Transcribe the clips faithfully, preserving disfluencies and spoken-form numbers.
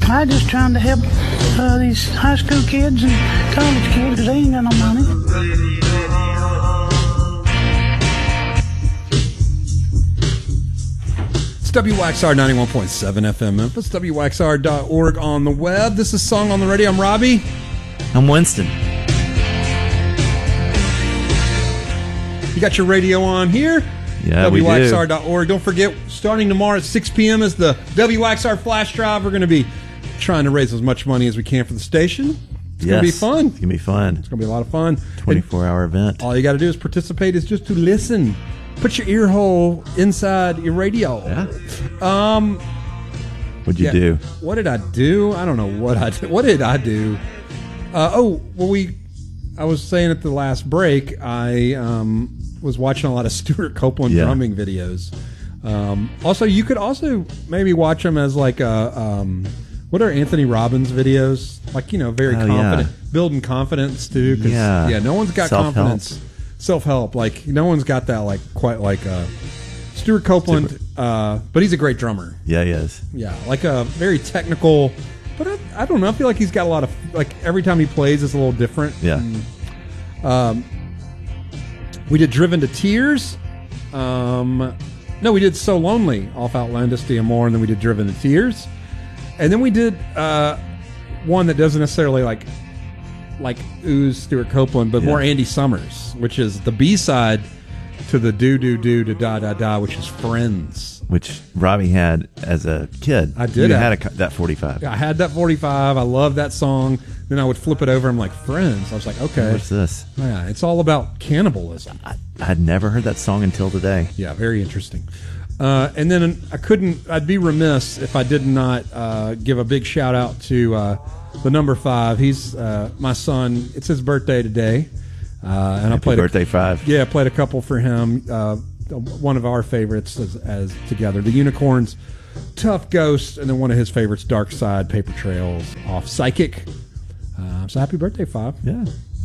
I just trying to help uh, these high school kids and college kids because they ain't got no money. It's W X R ninety-one point seven F M Memphis, W X R dot org on the web. This is Song on the Radio. I'm Robbie. I'm Winston. You got your radio on here. Yeah, W X R we do. dot org. Don't forget, starting tomorrow at six p.m. is the W X R Flash Drive. We're going to be trying to raise as much money as we can for the station. It's yes. going to be fun. It's going to be fun. It's going to be a lot of fun. twenty-four hour event. All you got to do is participate, is just to listen. Put your ear hole inside your radio. Yeah. Um, What'd you yeah. do? What did I do? I don't know what I did. What did I do? Uh, oh, well, we. I was saying at the last break, I um, was watching a lot of Stuart Copeland Yeah. drumming videos. Um, also, you could also maybe watch them as like a. Um, what are Anthony Robbins videos? Like, you know, very Oh, confident, yeah. building confidence too. 'Cause, Yeah. yeah, no one's got Self-help. confidence. Self-help, like no one's got that, like quite like uh, Stuart Copeland, uh, but he's a great drummer. Yeah, he is. Yeah, like a very technical, but I, I don't know. I feel like he's got a lot of, like every time he plays is a little different. Yeah. Um, we did Driven to Tears. Um, no, we did So Lonely off Outlandish D'Amour, and then we did Driven to Tears, and then we did uh, one that doesn't necessarily like. like ooze Stuart Copeland, but Yeah. more Andy Summers, which is the B-side to the do do do to da da da, which is Friends. Which Robbie had as a kid. I did You have- had a, co- that forty-five. I had that forty-five. I love that song. Then I would flip it over. I'm like, Friends. I was like, okay, What's this? yeah, it's all about cannibalism. I, I had never heard that song until today. Yeah, very interesting. Uh, and then I couldn't. I'd be remiss if I did not uh, give a big shout out to uh, the number five. He's uh, my son. It's his birthday today, uh, and I Happy played birthday a, five. Yeah, I played a couple for him. Uh, one of our favorites as, as together, the Unicorns, Tough Ghost, and then one of his favorites, Dark Side, Paper Trails, off Psychic. Uh, so happy birthday, Five. Yeah.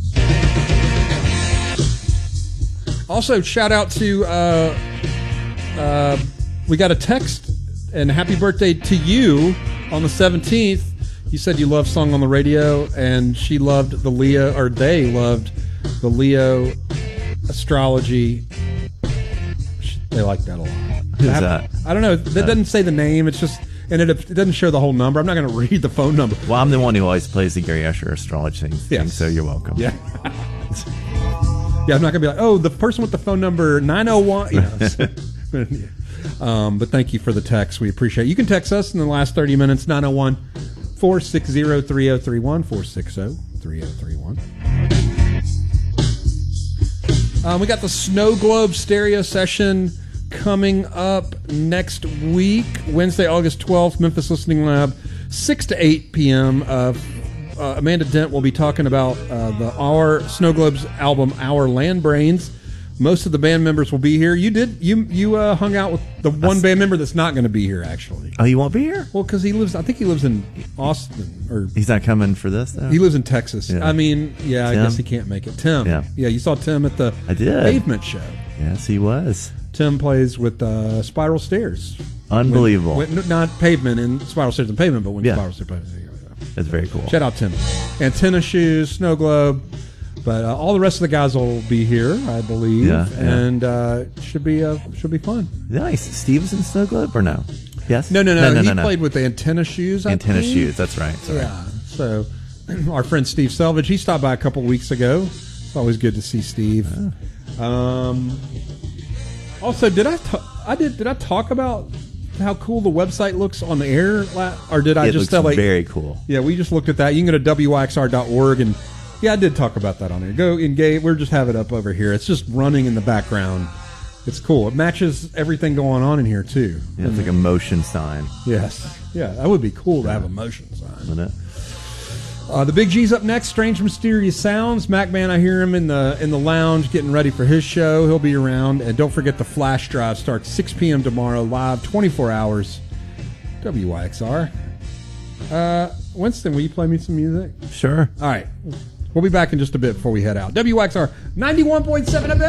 Also, shout out to uh, uh, we got a text and happy birthday to you on the seventeenth. You said you loved Song on the Radio, and she loved the Leo, or they loved the Leo astrology. They like that a lot. Who's I, that? I don't know. That doesn't say the name. It's just, and it, it doesn't show the whole number. I'm not going to read the phone number. Well, I'm the one who always plays the Gary Usher astrology thing, Yes. so you're welcome. Yeah. Yeah, I'm not going to be like, oh, the person with the phone number nine oh one. You know. um, but thank you for the text. We appreciate it. You can text us in the last thirty minutes, nine oh one, four six zero, three oh three one, four six zero, three oh three one. Um, we got the Snow Globe stereo session coming up next week, Wednesday, August twelfth, Memphis Listening Lab, six to eight p.m. Uh, uh, Amanda Dent will be talking about uh, the Our Snow Globe's album, Our Land Brains. Most of the band members will be here. You did you you uh, hung out with the one band member that's not going to be here, actually. Oh, you won't be here? Well, because he lives, I think he lives in Austin, or He's not coming for this, though? he lives in Texas. Yeah. I mean, yeah, Tim? I guess he can't make it. Tim. Yeah. Yeah, you saw Tim at the I did. Pavement show. Yes, he was. Tim plays with uh, Spiral Stairs. Unbelievable. When, when, not Pavement and Spiral Stairs and Pavement, but when Yeah. Spiral Stairs and Pavement. That's very cool. Shout out Tim. And Tennis Shoes, Snow Globe. But uh, all the rest of the guys will be here, I believe. Yeah, yeah. And uh, should be uh, should be fun. Nice. Steve's in Snow Globe or no? Yes? No, no, no. no, he no, no. played with the Antenna Shoes, I Antenna think. Shoes. That's right. That's right. Yeah. So our friend Steve Selvage, he stopped by a couple weeks ago. It's always good to see Steve. Oh. Um, also, did I ta- I did did I talk about how cool the website looks on the air, la- or did I It just looks tell like very cool. Yeah, we just looked at that. You can go to W X R dot org, and yeah, I did talk about that on there. Go engage. We're just have it up over here. It's just running in the background. It's cool. It matches everything going on in here too. Yeah, it's like a motion sign, Yes. Yeah, that would be cool to have a motion sign. isn't it? Uh, the Big G's up next. Strange Mysterious Sounds. Mac Man, I hear him in the in the lounge getting ready for his show. He'll be around. And don't forget the Flash Drive starts six p.m. tomorrow, live, twenty-four hours. W Y X R. Uh, Winston, will you play me some music? Sure. All right. We'll be back in just a bit before we head out. W X R ninety-one point seven F M.